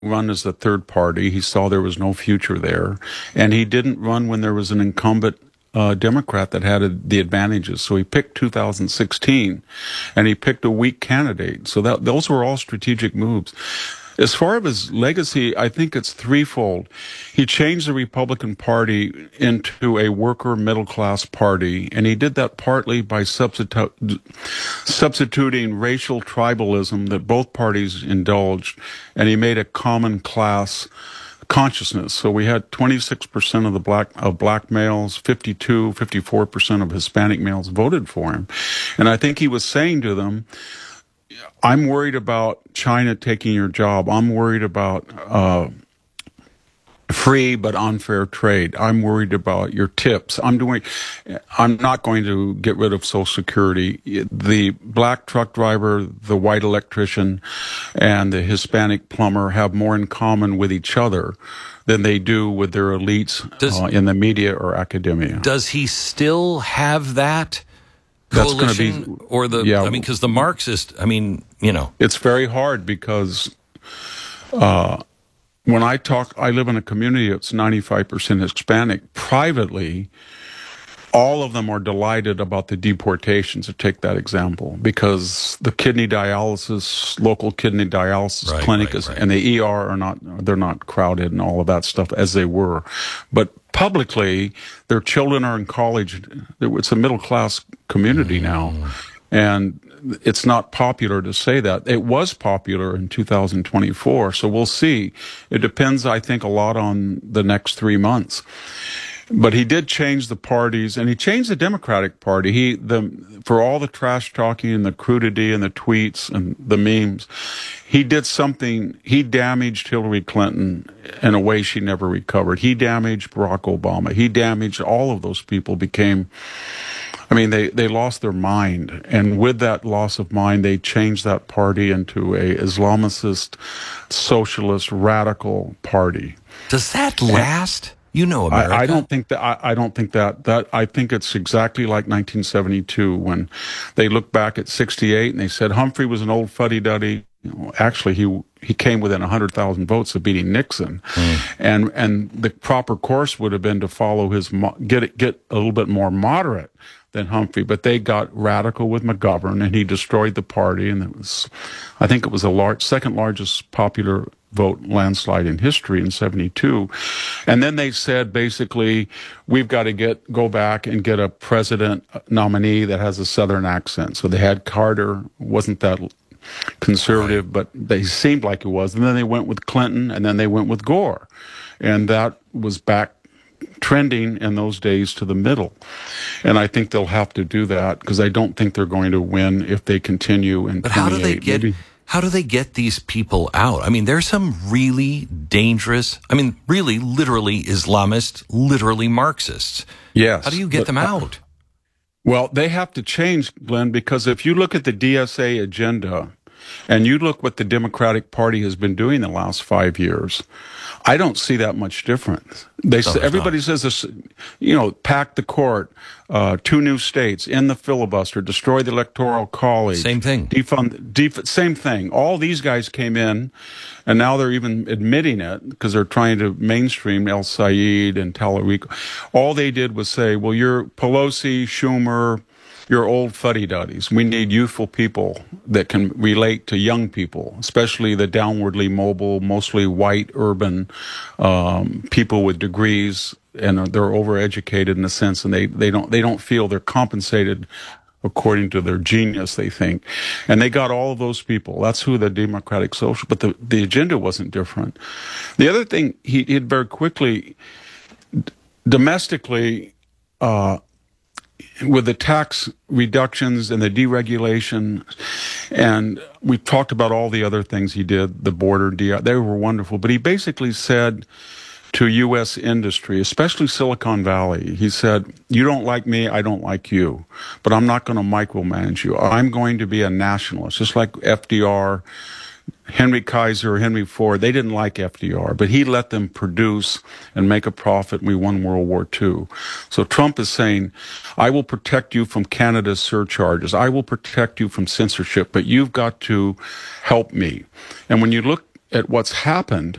run as the third party. He saw there was no future there. And he didn't run when there was an incumbent Democrat that had the advantages. So he picked 2016, and he picked a weak candidate. So those were all strategic moves. As far as his legacy, I think it's threefold. He changed the Republican Party into a worker middle-class party, and he did that partly by substituting racial tribalism that both parties indulged, and he made a common class consciousness. So we had 26% of black males, 54% of Hispanic males voted for him. And I think he was saying to them, I'm worried about China taking your job. I'm worried about free but unfair trade. I'm worried about your tips. I'm not going to get rid of Social Security. The black truck driver, the white electrician, and the Hispanic plumber have more in common with each other than they do with their elites in the media or academia. Does he still have that coalition? That's going to be, or the, yeah, I mean, because the Marxist, I mean, you know. It's very hard because when I live in a community that's 95% Hispanic. Privately, all of them are delighted about the deportations, to take that example, because the local kidney dialysis clinic and the ER they're not crowded and all of that stuff as they were. But publicly, their children are in college. It's a middle-class community now. And it's not popular to say that. It was popular in 2024, so we'll see. It depends, I think, a lot on the next 3 months. But he did change the parties, and he changed the Democratic Party. For all the trash talking and the crudity and the tweets and the memes, he did something. He damaged Hillary Clinton in a way she never recovered. He damaged Barack Obama. He damaged all of those people. They lost their mind, and with that loss of mind, they changed that party into a Islamicist, socialist, radical party. Does that last? You know, America. I don't think that. I think it's exactly like 1972 when they look back at 68 and they said Humphrey was an old fuddy-duddy. Actually, he came within 100,000 votes of beating Nixon, and the proper course would have been to follow get a little bit more moderate than Humphrey, but they got radical with McGovern, and he destroyed the party, and I think it was the second largest popular vote landslide in history in 72. And then they said, basically, we've got to go back and get a president nominee that has a Southern accent. So they had Carter, wasn't that conservative, but they seemed like it was. And then they went with Clinton, and then they went with Gore. And that was back trending in those days to the middle. And I think they'll have to do that because I don't think they're going to win if they continue in 28. But how do they get these people out? I mean, there's some really dangerous, really literally Islamist, literally Marxists. Yes. How do you get them out? Well, they have to change, Glenn, because if you look at the DSA agenda and you look what the Democratic Party has been doing the last 5 years, I don't see that much difference. Everybody says this, pack the court, 2 new states, end the filibuster, destroy the Electoral College. Same thing. Defund, same thing. All these guys came in, and now they're even admitting it because they're trying to mainstream El Sayed and Talarico. All they did was say, well, you're Pelosi, Schumer, you're old fuddy-duddies. We need youthful people that can relate to young people, especially the downwardly mobile, mostly white, urban people with degrees, and they're overeducated in a sense, and they don't feel they're compensated according to their genius, they think. And they got all of those people. That's who the Democratic Social, but the agenda wasn't different. The other thing he did very quickly, domestically, with the tax reductions and the deregulation, and we talked about all the other things he did, the border, they were wonderful. But he basically said to U.S. industry, especially Silicon Valley, he said, you don't like me, I don't like you, but I'm not going to micromanage you. I'm going to be a nationalist, just like FDR, Henry Kaiser, Henry Ford. They didn't like FDR, but he let them produce and make a profit, and we won World War II. So Trump is saying, I will protect you from Canada's surcharges. I will protect you from censorship, but you've got to help me. And when you look at what's happened